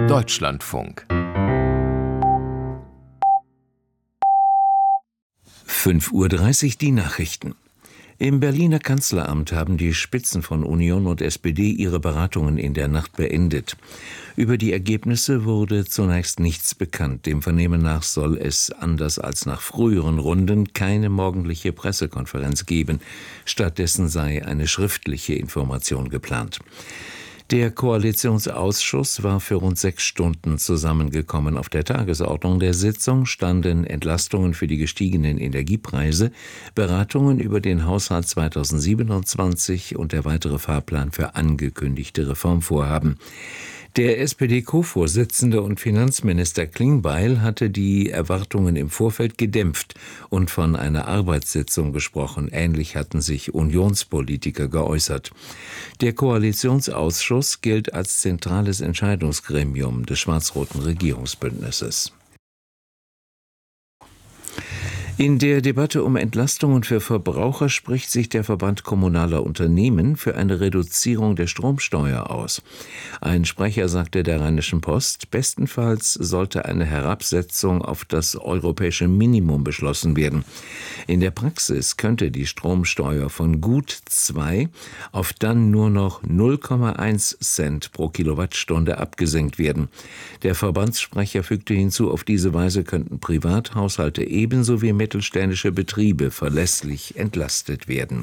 Deutschlandfunk 5:30 Uhr die Nachrichten. Im Berliner Kanzleramt haben die Spitzen von Union und SPD ihre Beratungen in der Nacht beendet. Über die Ergebnisse wurde zunächst nichts bekannt. Dem Vernehmen nach soll es, anders als nach früheren Runden, keine morgendliche Pressekonferenz geben. Stattdessen sei eine schriftliche Information geplant. Der Koalitionsausschuss war für rund 6 Stunden zusammengekommen. Auf der Tagesordnung der Sitzung standen Entlastungen für die gestiegenen Energiepreise, Beratungen über den Haushalt 2027 und der weitere Fahrplan für angekündigte Reformvorhaben. Der SPD-Co-Vorsitzende und Finanzminister Klingbeil hatte die Erwartungen im Vorfeld gedämpft und von einer Arbeitssitzung gesprochen. Ähnlich hatten sich Unionspolitiker geäußert. Der Koalitionsausschuss gilt als zentrales Entscheidungsgremium des schwarz-roten Regierungsbündnisses. In der Debatte um Entlastungen für Verbraucher spricht sich der Verband kommunaler Unternehmen für eine Reduzierung der Stromsteuer aus. Ein Sprecher sagte der Rheinischen Post, bestenfalls sollte eine Herabsetzung auf das europäische Minimum beschlossen werden. In der Praxis könnte die Stromsteuer von gut 2 auf dann nur noch 0,1 Cent pro Kilowattstunde abgesenkt werden. Der Verbandssprecher fügte hinzu, auf diese Weise könnten Privathaushalte ebenso wie mittelständische Betriebe verlässlich entlastet werden.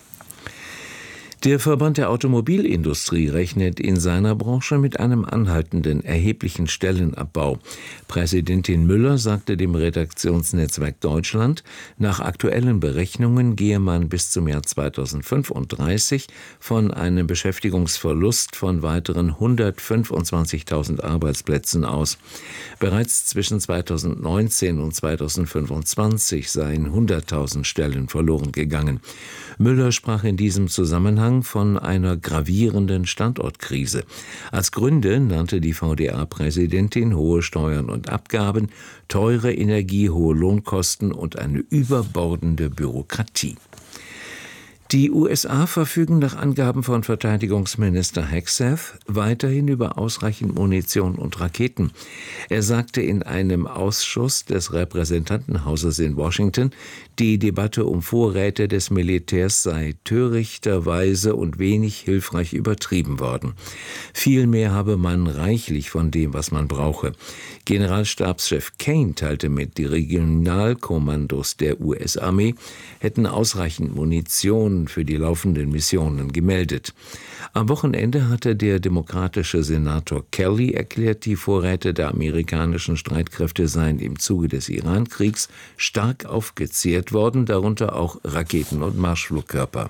Der Verband der Automobilindustrie rechnet in seiner Branche mit einem anhaltenden, erheblichen Stellenabbau. Präsidentin Müller sagte dem Redaktionsnetzwerk Deutschland, nach aktuellen Berechnungen gehe man bis zum Jahr 2035 von einem Beschäftigungsverlust von weiteren 125.000 Arbeitsplätzen aus. Bereits zwischen 2019 und 2025 seien 100.000 Stellen verloren gegangen. Müller sprach in diesem Zusammenhang von einer gravierenden Standortkrise. Als Gründe nannte die VDA-Präsidentin hohe Steuern und Abgaben, teure Energie, hohe Lohnkosten und eine überbordende Bürokratie. Die USA verfügen nach Angaben von Verteidigungsminister Hegseth weiterhin über ausreichend Munition und Raketen. Er sagte in einem Ausschuss des Repräsentantenhauses in Washington, die Debatte um Vorräte des Militärs sei törichterweise und wenig hilfreich übertrieben worden. Vielmehr habe man reichlich von dem, was man brauche. Generalstabschef Kane teilte mit, die Regionalkommandos der US-Armee hätten ausreichend Munition für die laufenden Missionen gemeldet. Am Wochenende hatte der demokratische Senator Kelly erklärt, die Vorräte der amerikanischen Streitkräfte seien im Zuge des Iran-Kriegs stark aufgezehrt worden, darunter auch Raketen und Marschflugkörper.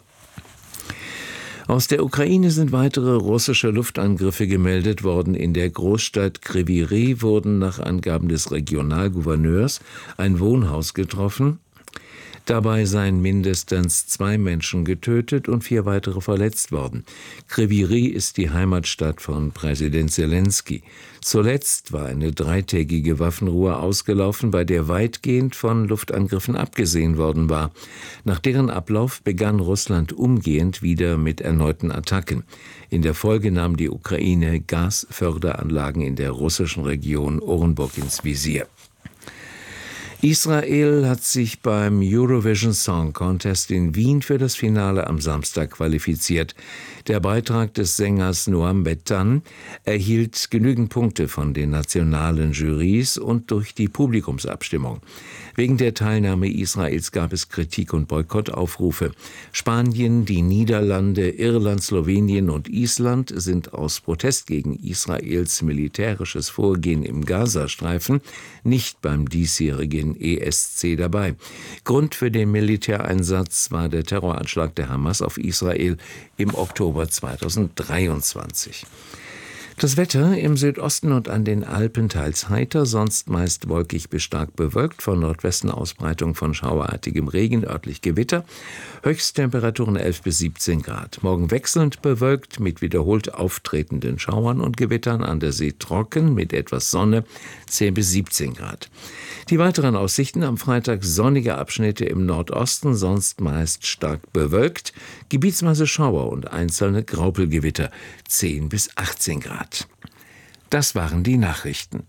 Aus der Ukraine sind weitere russische Luftangriffe gemeldet worden. In der Großstadt Kryvyi Rih wurden nach Angaben des Regionalgouverneurs ein Wohnhaus getroffen. Dabei seien mindestens 2 Menschen getötet und 4 weitere verletzt worden. Kryvyi Rih ist die Heimatstadt von Präsident Selenskyj. Zuletzt war eine 3-tägige Waffenruhe ausgelaufen, bei der weitgehend von Luftangriffen abgesehen worden war. Nach deren Ablauf begann Russland umgehend wieder mit erneuten Attacken. In der Folge nahm die Ukraine Gasförderanlagen in der russischen Region Orenburg ins Visier. Israel hat sich beim Eurovision Song Contest in Wien für das Finale am Samstag qualifiziert. Der Beitrag des Sängers Noam Betan erhielt genügend Punkte von den nationalen Jurys und durch die Publikumsabstimmung. Wegen der Teilnahme Israels gab es Kritik und Boykottaufrufe. Spanien, die Niederlande, Irland, Slowenien und Island sind aus Protest gegen Israels militärisches Vorgehen im Gazastreifen nicht beim diesjährigen ESC dabei. Grund für den Militäreinsatz war der Terroranschlag der Hamas auf Israel im Oktober 2023. Das Wetter im Südosten und an den Alpen teils heiter, sonst meist wolkig bis stark bewölkt, von Nordwesten Ausbreitung von schauerartigem Regen, örtlich Gewitter, Höchsttemperaturen 11 bis 17 Grad. Morgen wechselnd bewölkt mit wiederholt auftretenden Schauern und Gewittern, an der See trocken mit etwas Sonne, 10 bis 17 Grad. Die weiteren Aussichten: am Freitag sonnige Abschnitte im Nordosten, sonst meist stark bewölkt, gebietsweise Schauer und einzelne Graupelgewitter, 10 bis 18 Grad. Das waren die Nachrichten.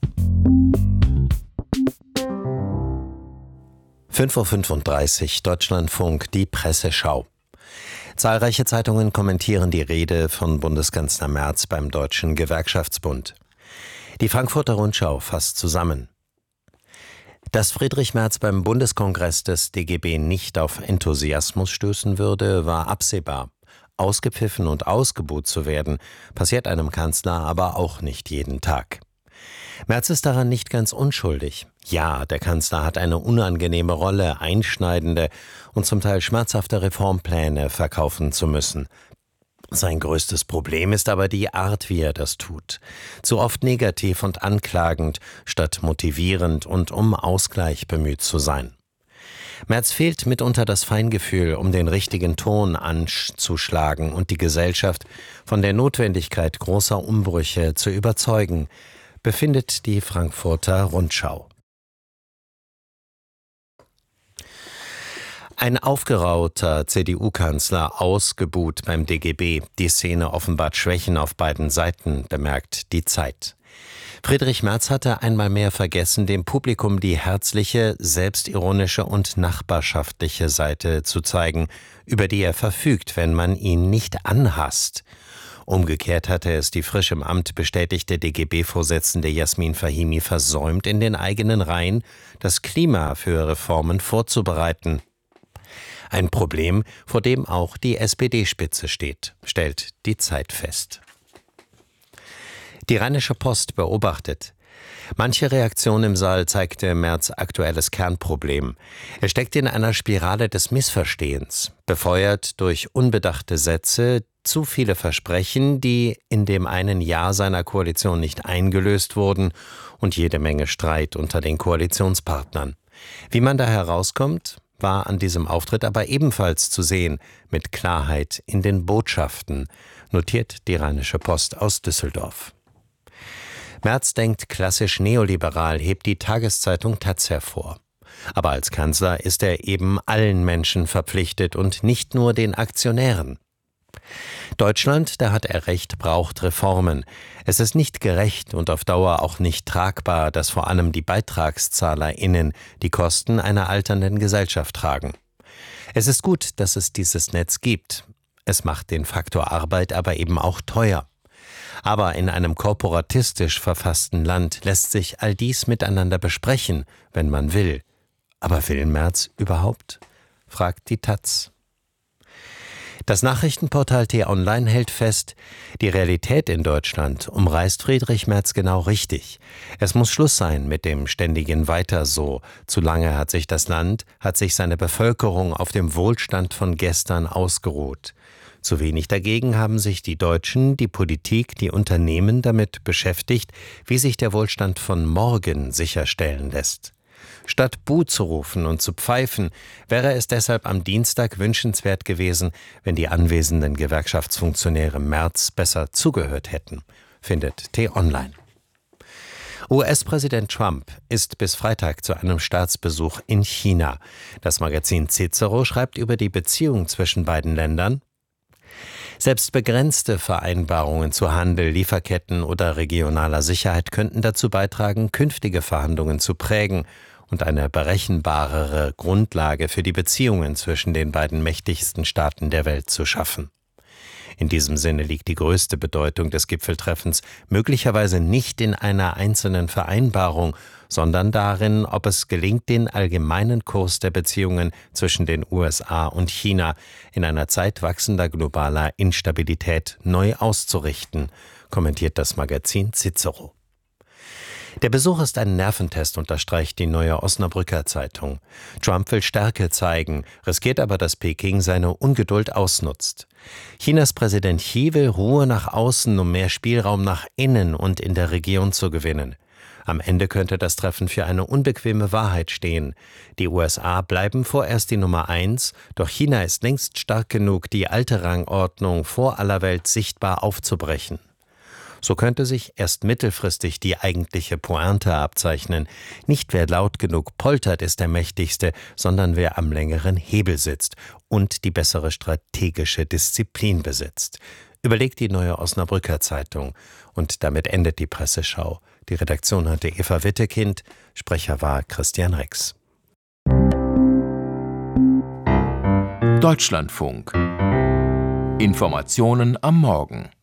5:35 Uhr Deutschlandfunk, die Presseschau. Zahlreiche Zeitungen kommentieren die Rede von Bundeskanzler Merz beim Deutschen Gewerkschaftsbund. Die Frankfurter Rundschau fasst zusammen: Dass Friedrich Merz beim Bundeskongress des DGB nicht auf Enthusiasmus stößen würde, war absehbar. Ausgepfiffen und ausgebuht zu werden, passiert einem Kanzler aber auch nicht jeden Tag. Merz ist daran nicht ganz unschuldig. Ja, der Kanzler hat eine unangenehme Rolle, einschneidende und zum Teil schmerzhafte Reformpläne verkaufen zu müssen. Sein größtes Problem ist aber die Art, wie er das tut. Zu oft negativ und anklagend, statt motivierend und um Ausgleich bemüht zu sein. Merz fehlt mitunter das Feingefühl, um den richtigen Ton anzuschlagen und die Gesellschaft von der Notwendigkeit großer Umbrüche zu überzeugen, befindet die Frankfurter Rundschau. Ein aufgerauter CDU-Kanzler ausgebuht beim DGB. Die Szene offenbart Schwächen auf beiden Seiten, bemerkt die Zeit. Friedrich Merz hatte einmal mehr vergessen, dem Publikum die herzliche, selbstironische und nachbarschaftliche Seite zu zeigen, über die er verfügt, wenn man ihn nicht anhasst. Umgekehrt hatte es die frisch im Amt bestätigte DGB-Vorsitzende Jasmin Fahimi versäumt, in den eigenen Reihen das Klima für Reformen vorzubereiten. Ein Problem, vor dem auch die SPD-Spitze steht, stellt die Zeit fest. Die Rheinische Post beobachtet: Manche Reaktion im Saal zeigte Merz' aktuelles Kernproblem. Er steckt in einer Spirale des Missverstehens, befeuert durch unbedachte Sätze, zu viele Versprechen, die in dem einen Jahr seiner Koalition nicht eingelöst wurden, und jede Menge Streit unter den Koalitionspartnern. Wie man da herauskommt, war an diesem Auftritt aber ebenfalls zu sehen, mit Klarheit in den Botschaften, notiert die Rheinische Post aus Düsseldorf. Merz denkt klassisch neoliberal, hebt die Tageszeitung taz hervor. Aber als Kanzler ist er eben allen Menschen verpflichtet und nicht nur den Aktionären. Deutschland, da hat er recht, braucht Reformen. Es ist nicht gerecht und auf Dauer auch nicht tragbar, dass vor allem die BeitragszahlerInnen die Kosten einer alternden Gesellschaft tragen. Es ist gut, dass es dieses Netz gibt. Es macht den Faktor Arbeit aber eben auch teuer. Aber in einem korporatistisch verfassten Land lässt sich all dies miteinander besprechen, wenn man will. Aber will Merz überhaupt? Fragt die taz. Das Nachrichtenportal T-Online hält fest, die Realität in Deutschland umreißt Friedrich Merz genau richtig. Es muss Schluss sein mit dem ständigen Weiter so. Zu lange hat sich das Land, hat sich seine Bevölkerung auf dem Wohlstand von gestern ausgeruht. Zu wenig dagegen haben sich die Deutschen, die Politik, die Unternehmen damit beschäftigt, wie sich der Wohlstand von morgen sicherstellen lässt. Statt Buh zu rufen und zu pfeifen, wäre es deshalb am Dienstag wünschenswert gewesen, wenn die anwesenden Gewerkschaftsfunktionäre Merz besser zugehört hätten, findet T-Online. US-Präsident Trump ist bis Freitag zu einem Staatsbesuch in China. Das Magazin Cicero schreibt über die Beziehung zwischen beiden Ländern: Selbst begrenzte Vereinbarungen zu Handel, Lieferketten oder regionaler Sicherheit könnten dazu beitragen, künftige Verhandlungen zu prägen und eine berechenbarere Grundlage für die Beziehungen zwischen den beiden mächtigsten Staaten der Welt zu schaffen. In diesem Sinne liegt die größte Bedeutung des Gipfeltreffens möglicherweise nicht in einer einzelnen Vereinbarung, sondern darin, ob es gelingt, den allgemeinen Kurs der Beziehungen zwischen den USA und China in einer Zeit wachsender globaler Instabilität neu auszurichten, kommentiert das Magazin Cicero. Der Besuch ist ein Nerventest, unterstreicht die Neue Osnabrücker Zeitung. Trump will Stärke zeigen, riskiert aber, dass Peking seine Ungeduld ausnutzt. Chinas Präsident Xi will Ruhe nach außen, um mehr Spielraum nach innen und in der Region zu gewinnen. Am Ende könnte das Treffen für eine unbequeme Wahrheit stehen. Die USA bleiben vorerst die Nummer 1, doch China ist längst stark genug, die alte Rangordnung vor aller Welt sichtbar aufzubrechen. So könnte sich erst mittelfristig die eigentliche Pointe abzeichnen. Nicht wer laut genug poltert, ist der Mächtigste, sondern wer am längeren Hebel sitzt und die bessere strategische Disziplin besitzt. überlegt die Neue Osnabrücker Zeitung. Und damit endet die Presseschau. Die Redaktion hatte Eva Wittekind, Sprecher war Christian Rex. Deutschlandfunk. Informationen am Morgen.